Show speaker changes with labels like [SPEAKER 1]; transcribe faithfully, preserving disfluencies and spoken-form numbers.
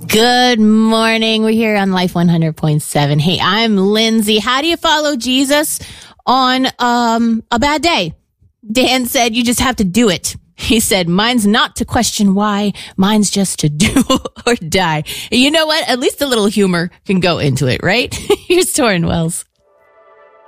[SPEAKER 1] Good morning. We're here on Life one hundred point seven. Hey, I'm Lindsay. How do you follow Jesus on um, a bad day? Dan said you just have to do it. He said, mine's not to question why, mine's just to do or die. And you know what? At least a little humor can go into it, right? Here's Torrin Wells.